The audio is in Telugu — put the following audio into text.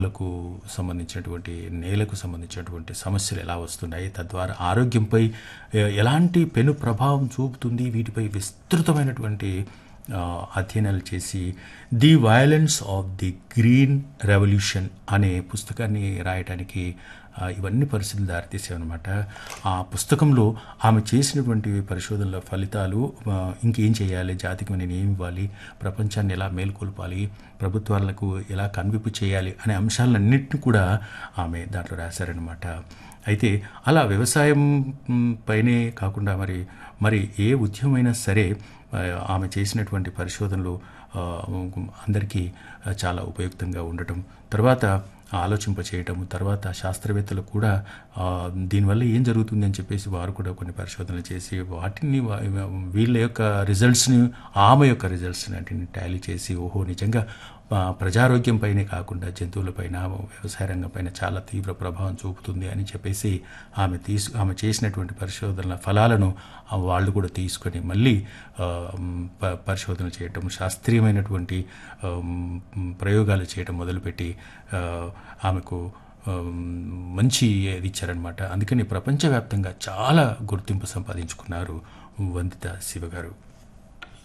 లకు సంబంధించినటువంటి నేలకు సంబంధించినటువంటి సమస్యలు ఎలా వస్తున్నాయి, తద్వారా ఆరోగ్యంపై ఎలాంటి పెను ప్రభావం చూపుతుంది, వీటిపై విస్తృతమైనటువంటి అధ్యయనాలు చేసి the violence of the green revolution అనే పుస్తకాన్ని రాయటానికి ఇవన్నీ పరిస్థితులు దారితీసాయన్నమాట. ఆ పుస్తకంలో ఆమె చేసినటువంటి పరిశోధనల ఫలితాలు, ఇంకేం చేయాలి, జాతికి నేను ఏమి ఇవ్వాలి, ప్రపంచాన్ని ఎలా మేల్కొల్పాలి, ప్రభుత్వాలకు ఎలా కనువిప్పు చేయాలి అనే అంశాలన్నింటినీ కూడా ఆమె దాంట్లో రాశారనమాట. అయితే అలా వ్యవసాయం పైనే కాకుండా మరి ఏ ఉద్యమైనా సరే ఆమె చేసినటువంటి పరిశోధనలు అందరికీ చాలా ఉపయుక్తంగా ఉండటం, తర్వాత ఆలోచింపచేయటం, తర్వాత శాస్త్రవేత్తలు కూడా దీనివల్ల ఏం జరుగుతుంది అని చెప్పేసి వారు కూడా కొన్ని పరిశోధనలు చేసి వాటిని వీళ్ళ యొక్క రిజల్ట్స్ని, ఆమె యొక్క రిజల్ట్స్ని వాటిని టాలీ చేసి ఓహో నిజంగా ప్రజారోగ్యం పైనే కాకుండా జంతువులపైన, వ్యవసాయ రంగం పైన చాలా తీవ్ర ప్రభావం చూపుతుంది అని చెప్పేసి ఆమె చేసినటువంటి పరిశోధనల ఫలాలను వాళ్ళు కూడా తీసుకొని మళ్ళీ పరిశోధన చేయటం, శాస్త్రీయమైనటువంటి ప్రయోగాలు చేయటం మొదలుపెట్టి ఆమెకు మంచి ఇది ఇచ్చారనమాట. అందుకని ప్రపంచవ్యాప్తంగా చాలా గుర్తింపు సంపాదించుకున్నారు వందిత శివ గారు.